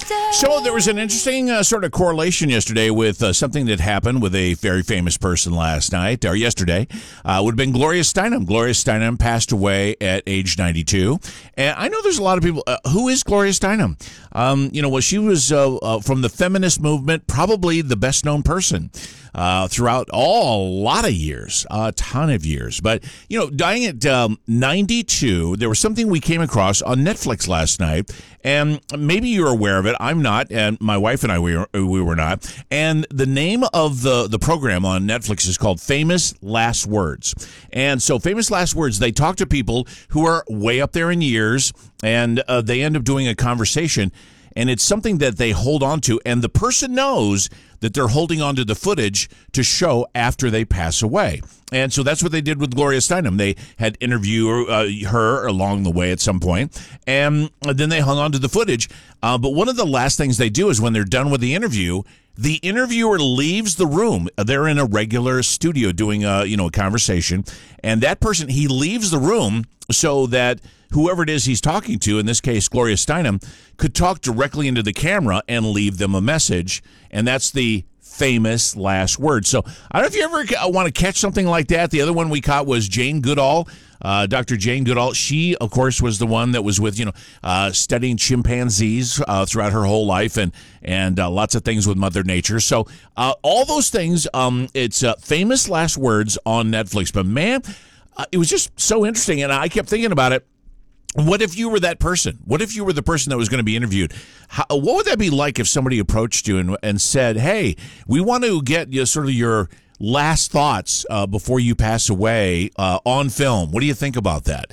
So there was an interesting sort of correlation yesterday with something that happened with a very famous person last night, or yesterday. Would have been Gloria Steinem. Gloria Steinem passed away at age 92. And I know there's a lot of people, who is Gloria Steinem? She was from the feminist movement, probably the best known person throughout a lot of years, a ton of years. But, dying at 92, there was something we came across on Netflix last night, and maybe you're aware of it. I'm not, and my wife and I, we were not. And the name of the program on Netflix is called Famous Last Words. And so Famous Last Words, they talk to people who are way up there in years, and they end up doing a conversation. And it's something that they hold on to, and the person knows that they're holding on to the footage to show after they pass away. And so that's what they did with Gloria Steinem. They had interviewed her along the way at some point, and then they hung on to the footage. But one of the last things they do is when they're done with the interviewer leaves the room. They're in a regular studio doing a conversation, and that person, he leaves the room so that whoever it is he's talking to, in this case Gloria Steinem, could talk directly into the camera and leave them a message, and that's the famous last word. So I don't know if you ever want to catch something like that. The other one we caught was Jane Goodall. Dr. Jane Goodall, she, of course, was the one that was with, studying chimpanzees throughout her whole life and lots of things with Mother Nature. So all those things, it's Famous Last Words on Netflix. But, man, it was just so interesting, and I kept thinking about it. What if you were that person? What if you were the person that was going to be interviewed? What would that be like if somebody approached you and said, hey, we want to get sort of your last thoughts before you pass away on film. What do you think about that?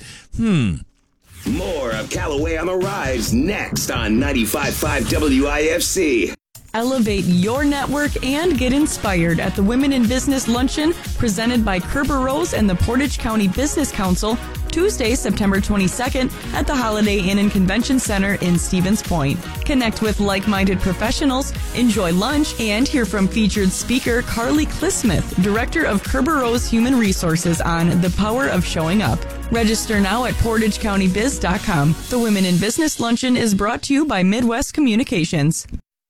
More of Callaway on the Rise next on 95.5 WIFC. Elevate your network and get inspired at the Women in Business Luncheon presented by Kerber Rose and the Portage County Business Council, Tuesday, September 22nd at the Holiday Inn and Convention Center in Stevens Point. Connect with like-minded professionals, enjoy lunch, and hear from featured speaker Carly Clismith, Director of Kerber Rose Human Resources, on the power of showing up. Register now at PortageCountyBiz.com. The Women in Business Luncheon is brought to you by Midwest Communications.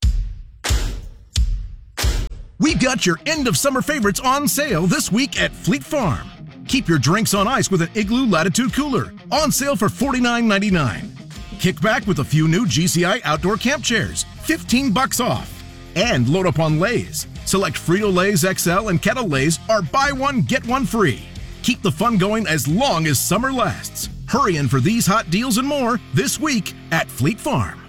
We've got your end of summer favorites on sale this week at Fleet Farm. Keep your drinks on ice with an Igloo Latitude Cooler, on sale for $49.99. Kick back with a few new GCI outdoor camp chairs, $15 off. And load up on Lay's. Select Frito-Lay's XL and Kettle Lay's are buy one, get one free. Keep the fun going as long as summer lasts. Hurry in for these hot deals and more this week at Fleet Farm.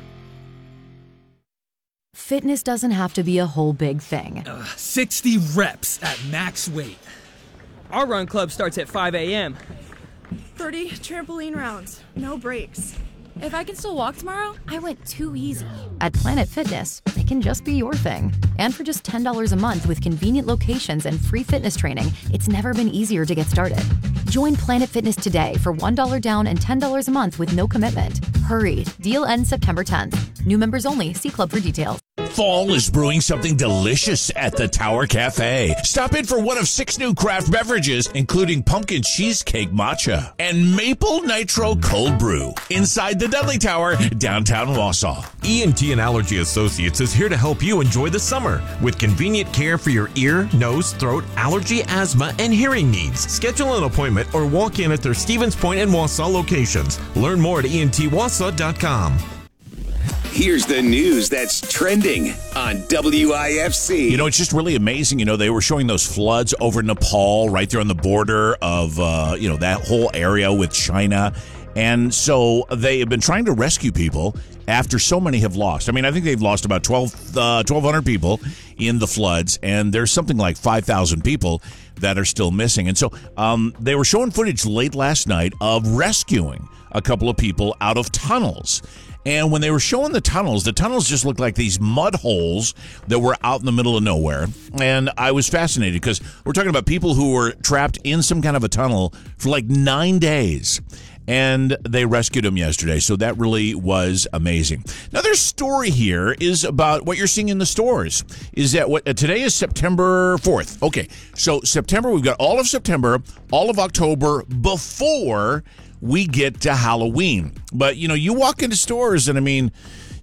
Fitness doesn't have to be a whole big thing. 60 reps at max weight. Our run club starts at 5 a.m. 30 trampoline rounds, no breaks. If I can still walk tomorrow, I went too easy. At Planet Fitness, it can just be your thing. And for just $10 a month with convenient locations and free fitness training, it's never been easier to get started. Join Planet Fitness today for $1 down and $10 a month with no commitment. Hurry, deal ends September 10th. New members only. See club for details. Fall is brewing something delicious at the Tower Cafe. Stop in for one of 6 new craft beverages, including pumpkin cheesecake matcha and maple nitro cold brew, inside the Dudley Tower, downtown Wausau. ENT and Allergy Associates is here to help you enjoy the summer with convenient care for your ear, nose, throat, allergy, asthma, and hearing needs. Schedule an appointment or walk in at their Stevens Point and Wausau locations. Learn more at entwausau.com. Here's the news that's trending on WIFC. It's just really amazing. They were showing those floods over Nepal, right there on the border of, that whole area with China. And so they have been trying to rescue people after so many have lost. I mean, I think they've lost about 1,200 people in the floods, and there's something like 5,000 people that are still missing. And so they were showing footage late last night of rescuing a couple of people out of tunnels. And when they were showing the tunnels just looked like these mud holes that were out in the middle of nowhere. And I was fascinated because we're talking about people who were trapped in some kind of a tunnel for like 9 days. And they rescued them yesterday. So that really was amazing. Another story here is about what you're seeing in the stores. Is that today is September 4th. Okay, so September, we've got all of September, all of October before we get to Halloween. But, you walk into stores and,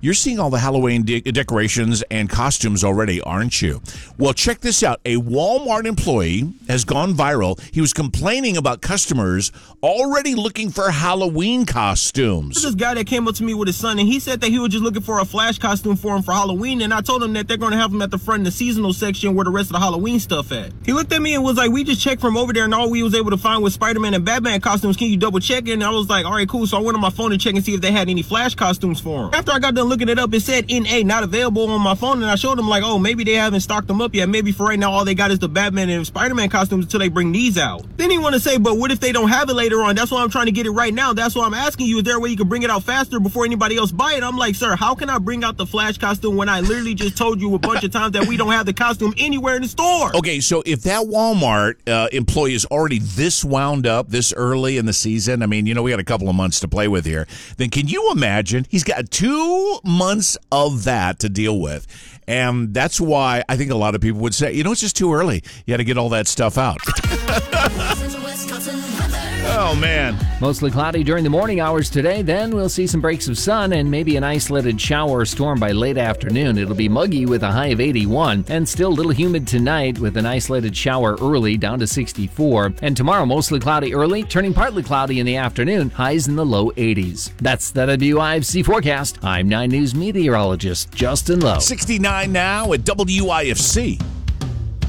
You're seeing all the Halloween decorations and costumes already, aren't you? Well, check this out. A Walmart employee has gone viral. He was complaining about customers already looking for Halloween costumes. This guy that came up to me with his son, and he said that he was just looking for a Flash costume for him for Halloween, and I told him that they're going to have him at the front in the seasonal section where the rest of the Halloween stuff at. He looked at me and was like, we just checked from over there, and all we was able to find was Spider-Man and Batman costumes. Can you double check it? And I was like, all right, cool. So I went on my phone to check and see if they had any Flash costumes for him. After I got done looking it up, it said NA, not available on my phone, and I showed him like, oh, maybe they haven't stocked them up yet. Maybe for right now, all they got is the Batman and Spider-Man costumes until they bring these out. Then he want to say, but what if they don't have it later on? That's why I'm trying to get it right now. That's why I'm asking you, is there a way you can bring it out faster before anybody else buy it? I'm like, sir, how can I bring out the Flash costume when I literally just told you a bunch of times that we don't have the costume anywhere in the store? Okay, so if that Walmart employee is already this wound up this early in the season, I mean, we got a couple of months to play with here, then can you imagine? He's got 2 months of that to deal with. And that's why I think a lot of people would say, it's just too early. You got to get all that stuff out. Oh, man. Mostly cloudy during the morning hours today. Then we'll see some breaks of sun and maybe an isolated shower or storm by late afternoon. It'll be muggy with a high of 81 and still a little humid tonight with an isolated shower early down to 64. And tomorrow, mostly cloudy early, turning partly cloudy in the afternoon, highs in the low 80s. That's the WIFC forecast. I'm 9 News meteorologist Justin Lowe. 69 now at WIFC.